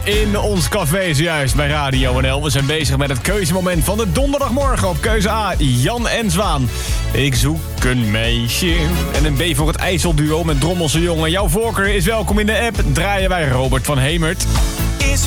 in ons café zojuist bij Radio NL. We zijn bezig met het keuzemoment van de donderdagmorgen op keuze A, Jan en Zwaan. Ik zoek een meisje. En een B voor het IJsselduo met Drommelse Jongen. Jouw voorkeur is welkom in de app. Draaien wij Robert van Hemert.